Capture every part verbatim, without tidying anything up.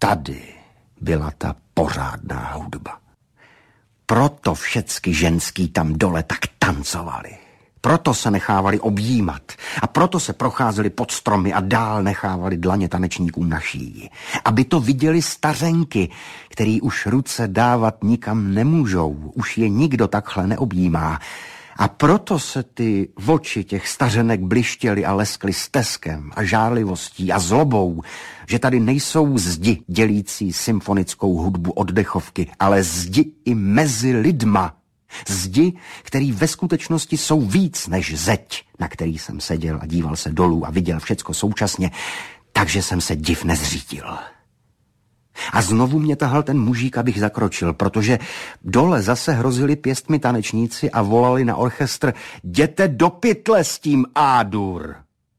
tady byla ta pořádná hudba. Proto všecky ženský tam dole tak tancovali. Proto se nechávali objímat a proto se procházeli pod stromy a dál nechávali dlaně tanečníkům na šíji. Aby to viděli stařenky, který už ruce dávat nikam nemůžou, už je nikdo takhle neobjímá. A proto se ty oči těch stařenek blištěly a leskly steskem a žárlivostí a zlobou, že tady nejsou zdi dělící symfonickou hudbu od dechovky, ale zdi i mezi lidma. Zdi, který ve skutečnosti jsou víc než zeď, na který jsem seděl a díval se dolů a viděl všecko současně, takže jsem se div nezřítil. A znovu mě tahal ten mužík, abych zakročil, protože dole zase hrozili pěstmi tanečníci a volali na orchestr: jděte do pytle s tím, Ádur!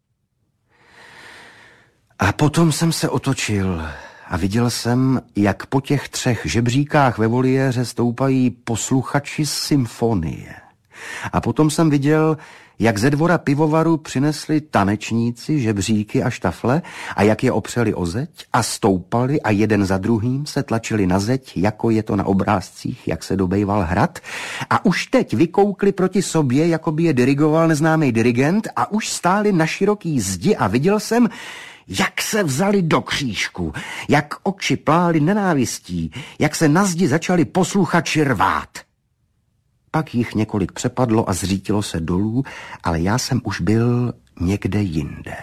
A potom jsem se otočil a viděl jsem, jak po těch třech žebříkách ve voliéře stoupají posluchači symfonie. A potom jsem viděl, jak ze dvora pivovaru přinesli tanečníci žebříky a štafle a jak je opřeli o zeď a stoupali a jeden za druhým se tlačili na zeď, jako je to na obrázcích, jak se dobejval hrad. A už teď vykoukli proti sobě, jako by je dirigoval neznámý dirigent, a už stáli na široký zdi a viděl jsem, jak se vzali do křížku, jak oči plály nenávistí, jak se na zdi začali posluchači rvát. Pak jich několik přepadlo a zřítilo se dolů, ale já jsem už byl někde jinde.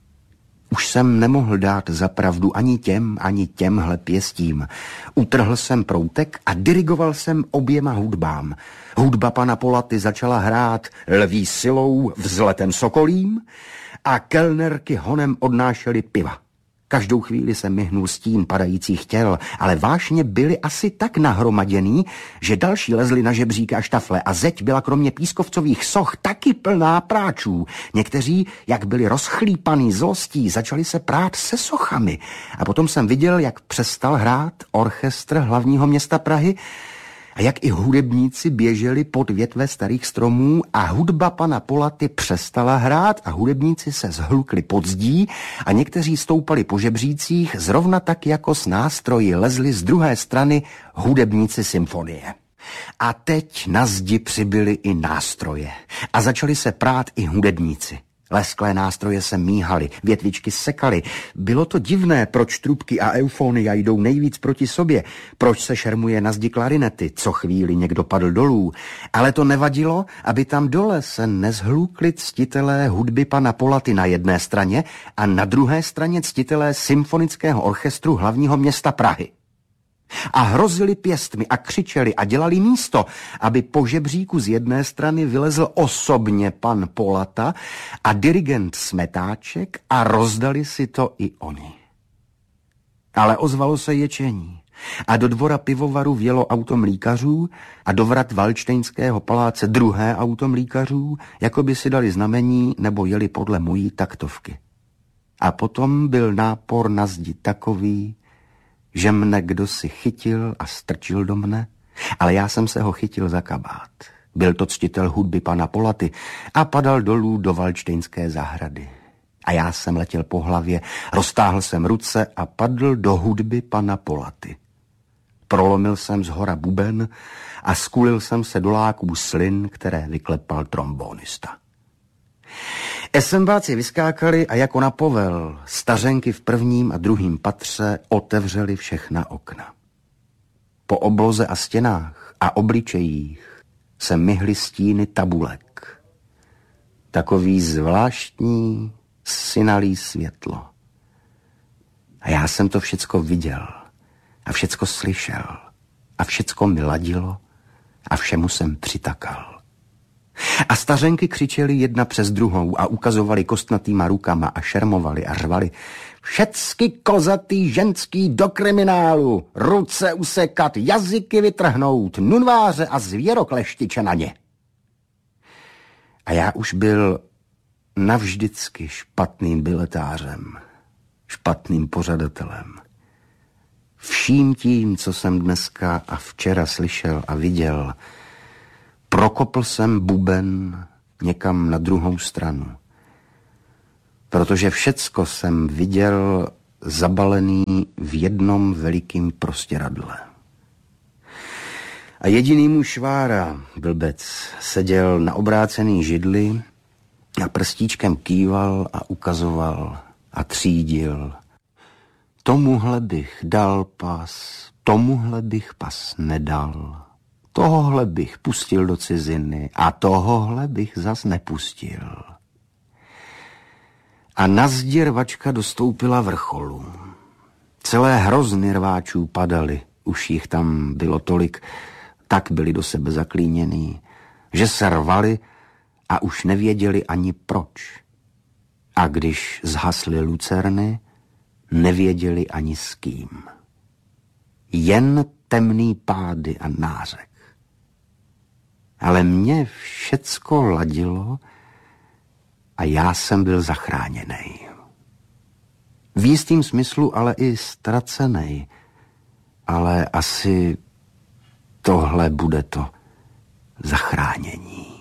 Už jsem nemohl dát za pravdu ani těm, ani těmhle pěstím. Utrhl jsem proutek a dirigoval jsem oběma hudbám. Hudba pana Polaty začala hrát Lví silou vzletem sokolím a kelnerky honem odnášely piva. Každou chvíli se myhnul stín padajících těl, ale vášně byli asi tak nahromaděný, že další lezli na žebříky a štafle a zeď byla kromě pískovcových soch taky plná práčů. Někteří, jak byli rozchlípaný zlostí, začali se prát se sochami. A potom jsem viděl, jak přestal hrát orchestr hlavního města Prahy a jak i hudebníci běželi pod větve starých stromů a hudba pana Polaty přestala hrát a hudebníci se zhlukli pod zdí a někteří stoupali po žebřících, zrovna tak jako s nástroji lezli z druhé strany hudebníci symfonie. A teď na zdi přibyly i nástroje a začali se prát i hudebníci. Lesklé nástroje se míhaly, větvičky sekaly. Bylo to divné, proč trubky a eufonia jdou nejvíc proti sobě, proč se šermuje na zdi klarinety, co chvíli někdo padl dolů. Ale to nevadilo, aby tam dole se nezhlukli ctitelé hudby pana Polaty na jedné straně a na druhé straně ctitelé symfonického orchestru hlavního města Prahy. A hrozili pěstmi a křičeli a dělali místo, aby po žebříku z jedné strany vylezl osobně pan Polata a dirigent Smetáček a rozdali si to i oni. Ale ozvalo se ječení a do dvora pivovaru vjelo auto mlýkařů a do vrat Valdštejnského paláce druhé auto mlýkařů, jako by si dali znamení nebo jeli podle mojí taktovky. A potom byl nápor na zdi takový, že mne kdo si chytil a strčil do mne, ale já jsem se ho chytil za kabát. Byl to ctitel hudby pana Polaty a padal dolů do Valdštejnské zahrady. A já jsem letěl po hlavě, roztáhl jsem ruce a padl do hudby pana Polaty. Prolomil jsem zhora buben a skulil jsem se do láků slin, které vyklepal trombonista. esembáci vyskákali a jako na povel stařenky v prvním a druhém patře otevřely všechna okna. Po obloze a stěnách a obličejích se myhly stíny tabulek. Takový zvláštní synalý světlo. A já jsem to všecko viděl a všecko slyšel a všecko mi ladilo a všemu jsem přitakal. A stařenky křičely jedna přes druhou a ukazovali kostnatýma rukama a šermovali a řvali: všecky kozatý ženský do kriminálu, ruce usekat, jazyky vytrhnout, nunváře a zvěrokleštiče na ně. A já už byl navždycky špatným biletářem, špatným pořadatelem. Vším tím, co jsem dneska a včera slyšel a viděl, prokopl jsem buben někam na druhou stranu. Protože všecko jsem viděl zabalený v jednom velikým prostěradle. A jediný muž švára, blbec, seděl na obrácený židli a prstíčkem kýval a ukazoval a třídil. Tomuhle bych dal pas, tomuhle bych pas nedal. Tohohle bych pustil do ciziny a tohohle bych zas nepustil. A nazdi rvačka dostoupila vrcholu. Celé hrozny rváčů padaly, už jich tam bylo tolik, tak byli do sebe zaklíněný, že se rvali a už nevěděli ani proč. A když zhasly lucerny, nevěděli ani s kým. Jen temný pády a nářek. Ale mně všecko ladilo a já jsem byl zachráněnej. V jistým smyslu ale i ztracenej. Ale asi tohle bude to zachránění.